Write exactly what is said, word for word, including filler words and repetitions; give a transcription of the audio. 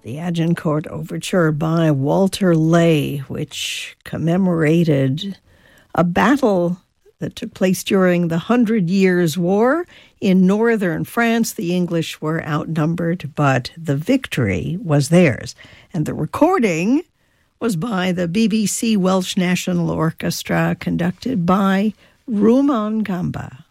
the Agincourt Overture by Walter Lay, which commemorated a battle that took place during the Hundred Years' War. In northern France, the English were outnumbered, but the victory was theirs. And the recording was by the B B C Welsh National Orchestra, conducted by Rumon Gamba.